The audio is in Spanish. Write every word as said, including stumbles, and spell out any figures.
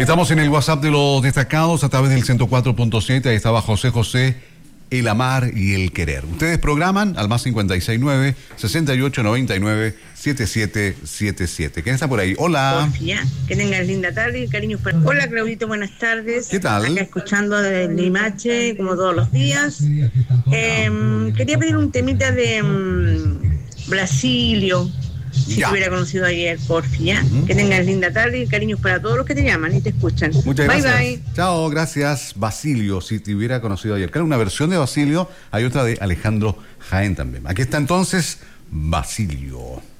Estamos en el WhatsApp de los destacados a través del ciento cuatro punto siete. Ahí estaba José José, el amar y el querer. Ustedes programan al más cincuenta y seis nueve, sesenta y ocho noventa y nueve, setenta y siete setenta y siete. ¿Quién está por ahí? Hola. Porfía, que tengan linda tarde y cariños para... Hola Claudito, buenas tardes. ¿Qué tal? Acá escuchando de Limache, como todos los días. Eh, quería pedir un temita de um, Brasilio. Si Ya. te hubiera conocido ayer, porfía. Uh-huh. Que tengan linda tarde y cariños para todos los que te llaman y te escuchan. Muchas bye, gracias. Bye, Chao, gracias. Basilio, si te hubiera conocido ayer. Claro, una versión de Basilio, hay otra de Alejandro Jaén también. Aquí está entonces Basilio.